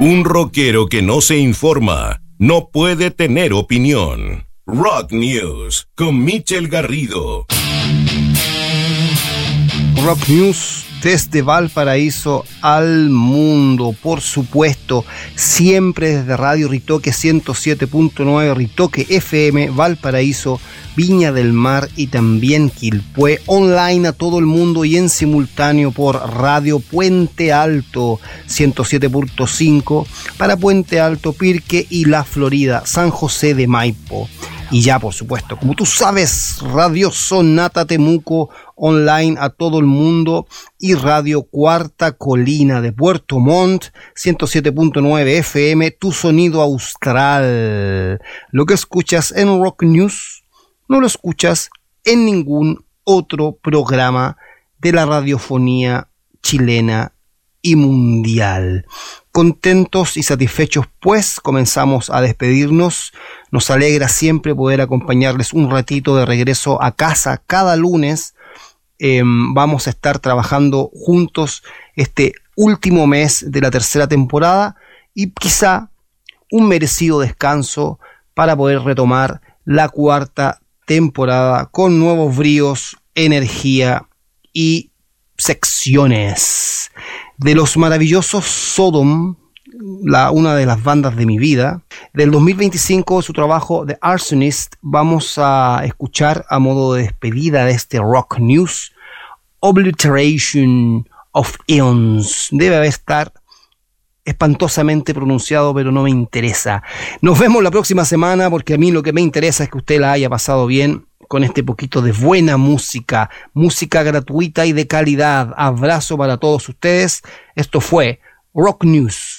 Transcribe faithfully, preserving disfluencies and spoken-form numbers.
Un rockero que no se informa no puede tener opinión. Rock News con Michel Garrido. Rock News desde Valparaíso al mundo, por supuesto, siempre desde Radio Ritoque ciento siete punto nueve, Ritoque F M, Valparaíso, Viña del Mar y también Quilpué, online a todo el mundo y en simultáneo por Radio Puente Alto ciento siete punto cinco para Puente Alto, Pirque y La Florida, San José de Maipo. Y ya, por supuesto, como tú sabes, Radio Sonata Temuco, online a todo el mundo, y Radio Cuarta Colina de Puerto Montt, ciento siete punto nueve F M, tu sonido austral. Lo que escuchas en Rock News no lo escuchas en ningún otro programa de la radiofonía chilena y mundial. Contentos y satisfechos, pues, comenzamos a despedirnos. Nos alegra siempre poder acompañarles un ratito de regreso a casa cada lunes. Eh, vamos a estar trabajando juntos este último mes de la tercera temporada y quizá un merecido descanso para poder retomar la cuarta temporada con nuevos bríos, energía y secciones. De los maravillosos Sodom, la, una de las bandas de mi vida, del dos mil veinticinco, su trabajo The Arsonist, vamos a escuchar a modo de despedida de este Rock News, Obliteration of Eons. Debe haber estar espantosamente pronunciado, pero no me interesa. Nos vemos la próxima semana, porque a mí lo que me interesa es que usted la haya pasado bien con este poquito de buena música, música gratuita y de calidad. Abrazo para todos ustedes. Esto fue Rock News.